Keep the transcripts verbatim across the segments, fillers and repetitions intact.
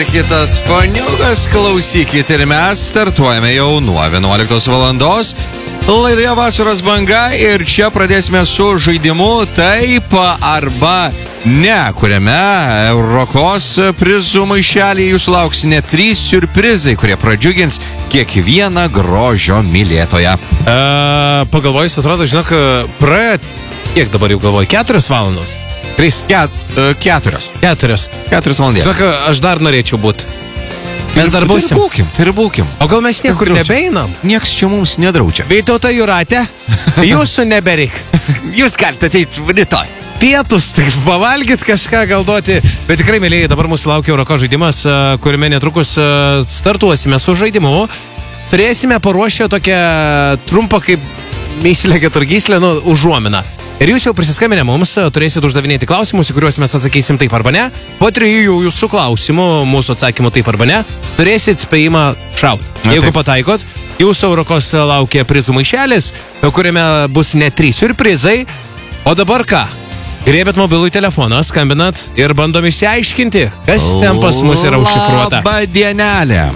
kitas faniukas, klausykit ir mes startuojame jau nuo vienuoliktos valandos. Laidoje Vasaros banga ir čia pradėsime su žaidimu Taip arba Ne, kuriame Eurokos prizų maišelį jūsų lauks net trys siurprizai, kurie pradžiugins kiekvieną grožio mylėtoją. E, pagalvojus, atrodo, žinok, praėjo, kiek dabar jau galvoju, keturios valandos? Trys? Ket, uh, keturios. Keturios. Keturios valandės. Žinok, aš dar norėčiau būti. Mes dar būsim. Tai ir būkim, tai ir būkim. O gal mes niekur nebeinam? Nieks čia mums nedraudžia. Vytauta Jūratė, jūsų nebereik. Jūs galite ateiti rytoj. Pietus, tai pavalgyt kažką gal duoti. Bet tikrai, mėlyjei, dabar mūsų laukia Euroko žaidimas, kuriame netrukus startuosime su žaidimu. Turėsime paruošę tokią trumpą kaip mįslę, keturgyslę, nu, užuominą. Ir jūs jau prisiskambinę mums turėsit uždavinėti klausimus, į kuriuos mes atsakysim taip arba ne. Po trijų jūsų klausimų, mūsų atsakymų taip arba ne, turėsit spėjimą šaut. Jeigu pataikot, jūsų Eurokos laukia prizų maišelis, kuriame bus net trys siurprizai. O dabar ką? Griebėt mobilų telefoną, skambinat ir bandom išsiaiškinti, kas ten pas mus yra užšifruota. Labą dienelę.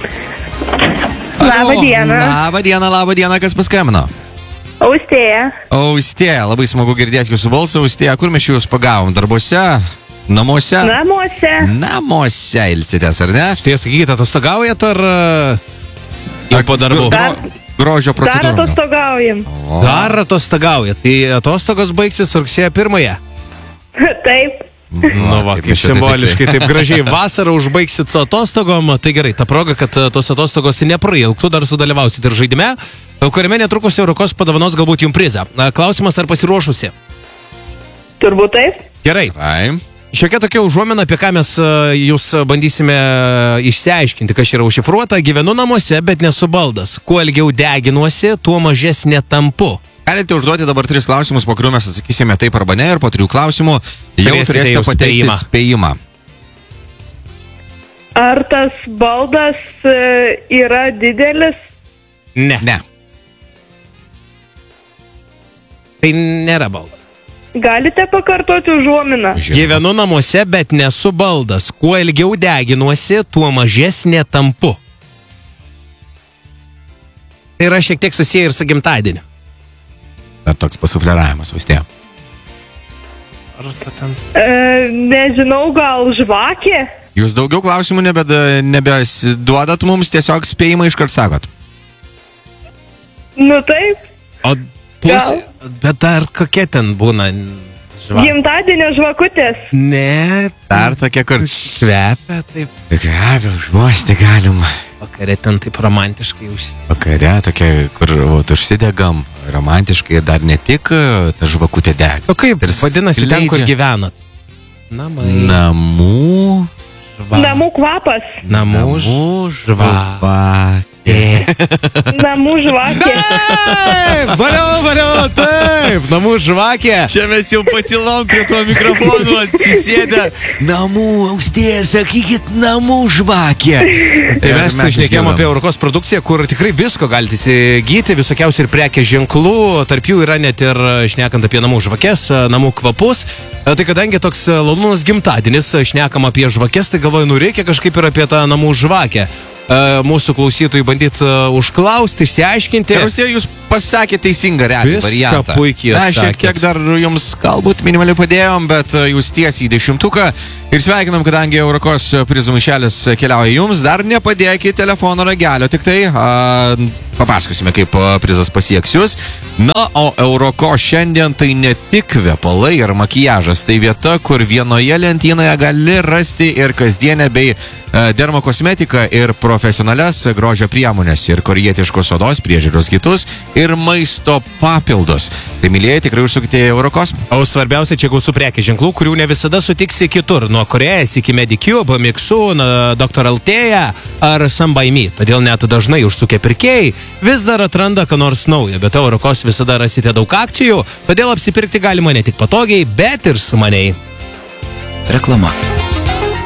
Labą dieną. Labą dieną, labą dieną, kas paskambino? Austėja. Austėja, labai smagu girdėti jūsų balsą. Austėja, kur mes jūs pagavom? Darbuose? Namuose? Namuose. Namuose ilsitės, ar ne? Štai, sakykite, atostogaujat ar jau po darbų? Dar, Grožio procedūrų. dar atostogaujam. O. Dar atostogaujat. Tai atostogos baigsis rugsėjo pirmąją. Taip. Nu va, kaip simboliškai, taip gražiai vasarą užbaigsit su atostogom. Tai gerai, ta proga, kad tos atostogos neprailgtų, dar sudalyvausit ir žaidime, kuriame netrukus Eurokos padovanos galbūt jums prizą. Klausimas, ar pasiruošusi? Turbūt taip. Gerai. Ai. Šiokia tokia užuomina, apie ką mes jūs bandysime išsiaiškinti, kas yra užšifruota. Gyvenu namuose, bet nesu baldas. Kuo ilgiau deginuosi, tuo mažesnė tampu. Galite užduoti dabar tris klausimus, po kurių mes atsakysime taip arba ne, ir po trijų klausimų jau Turėsite turėsite jau pateikti spėjimą. spėjimą. Ar tas baldas e, yra didelis? Ne. Ne. Tai nėra baldas. Galite pakartoti užuominą? Gyvenu namuose, bet nesu baldas. Kuo ilgiau deginuosi, tuo mažesnė tampu. Tai yra šiek tiek susiję ir su gimtadieniu. Dar toks pasufleravimas, Austėja. E, nežinau, gal žvakė? Jūs daugiau klausimų nebe, nebesiduodat mums, tiesiog spėjimą iškart sakot. Nu taip. O pusė, bet dar kokia ten būna žvakė? Gimtadienio žvakutės. Ne, Dar tokia, kur kvepia taip. kvepia, užuosti galim. Vakare ten taip romantiškai užsidegam. Vakare tokia, kur vat, užsidegam romantiškai ir dar ne tik ta žvakutė dega. O kaip Ir vadinasi ten, kur skleidžia. gyvenat? Namai. Namų. Žva- Namų kvapas. Namų žvakė. žvakė. Namų žvakė. Taip, valiau, valiau, taip, namų žvakė. Čia mes jau patilom prie to mikrofono atsisėdę. Namų, Austėja, sakykit, namų žvakė. Tai mes šnekėjom apie Eurokos produkciją, kur tikrai visko galite įsigyti, visokiausių ir prekės ženklų, tarp jų yra net ir šnekant apie namų žvakės, namų kvapus. Tai kadangi toks Lalunas gimtadienis, šnekam apie žvakės, tai galvoju, nu reikia kažkaip ir apie tą namų žvakę mūsų klausytojų bandyti užklausti, išsiaiškinti. Austėja, jūs pasakėte teisingą realią Viską variantą. puikiai Na, šiek atsakėt. tiek dar jums galbūt minimaliai padėjom, bet jūs tiesiai į dešimtuką. Ir sveikinam, kadangi Eurokos prizų maišelis keliauja jums, dar nepadėkite telefono ragelio, tik tai a, papasakosime, kaip prizas pasieks jūs. Na, o Euroko šiandien tai ne tik kvepalai ir makiažas, tai vieta, kur vienoje lentynoje gali rasti ir kasdienę bei a, dermokosmetiką ir profesionalias grožio priemonės ir korietiškos odos priežiūros kitus ir maisto papildus. Tai, mylėjai, tikrai užsukite į Eurokos. O svarbiausia, čia gausų prekės ženklų, kurių ne visada sutiksi kitur. Nuo Korėjas iki Medicube, Mixu, doktor Altėja ar Sambaimi. Todėl net dažnai užsukę pirkėjai vis dar atranda ką nors naujo. Bet Eurokos visada rasite daug akcijų, todėl apsipirkti galima ne tik patogiai, bet ir sumaniai. Reklama.